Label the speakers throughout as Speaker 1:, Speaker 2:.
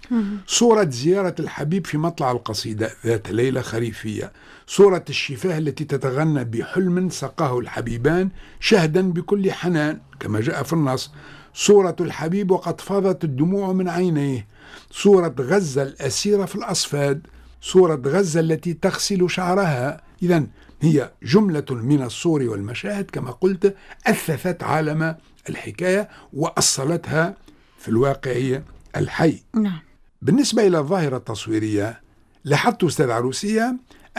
Speaker 1: صورة زيارة الحبيب في مطلع القصيدة ذات ليلة خريفية، صورة الشفاه التي تتغنى بحلم سقاه الحبيبان شهدا بكل حنان كما جاء في النص، صورة الحبيب وقد فاضت الدموع من عينيه، صورة غزة الأسيرة في الأصفاد، صورة غزة التي تغسل شعرها. إذن هي جملة من الصور والمشاهد كما قلت أثثت عالم الحكاية وأصلتها في الواقع الحي. بالنسبة إلى الظاهرة التصويرية، لاحظت أستاذ عروسية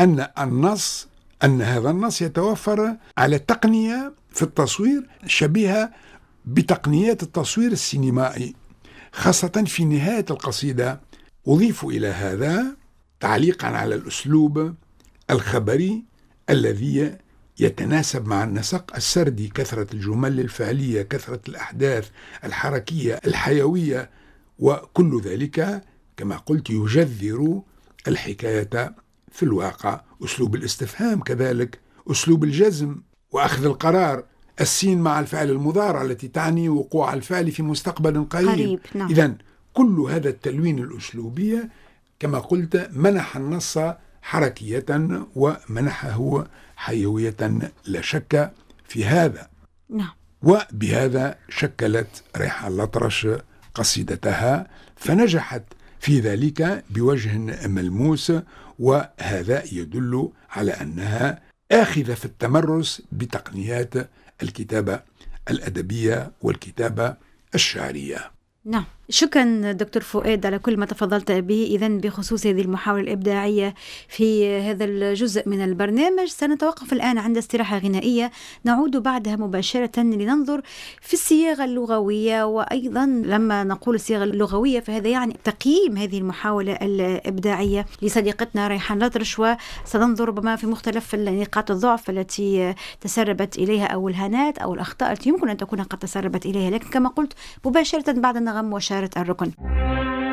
Speaker 1: أن هذا النص يتوفر على تقنية في التصوير شبيهة بتقنيات التصوير السينمائي، خاصة في نهاية القصيدة. أضيف إلى هذا تعليقا على الأسلوب الخبري الذي يتناسب مع النسق السردي، كثرة الجمل الفعلية، كثرة الأحداث الحركية الحيوية، وكل ذلك كما قلت يجذر الحكاية في الواقع. أسلوب الاستفهام كذلك، أسلوب الجزم وأخذ القرار، السين مع الفعل المضارع التي تعني وقوع الفعل في مستقبل قريب. إذن كل هذا التلوين الأسلوبي كما قلت منح النص حركية ومنحه حيوية لا شك في هذا. وبهذا شكلت ريحان الأطرش قصيدتها، فنجحت في ذلك بوجه ملموس، وهذا يدل على أنها آخذة في التمرس بتقنيات الكتابة الأدبية والكتابة الشعرية.
Speaker 2: نعم، شكرا دكتور فؤاد على كل ما تفضلت به. إذن بخصوص هذه المحاولة الإبداعية في هذا الجزء من البرنامج سنتوقف الآن عند استراحة غنائية، نعود بعدها مباشرة لننظر في الصياغة اللغوية. وأيضا لما نقول الصياغة اللغوية فهذا يعني تقييم هذه المحاولة الإبداعية لصديقتنا ريحان الأطرش، وسننظر ربما في مختلف نقاط الضعف التي تسربت إليها أو الهانات أو الأخطاء التي يمكن أن تكون قد تسربت إليها، لكن كما قلت مباشرة بعد النغم وشارة الركن.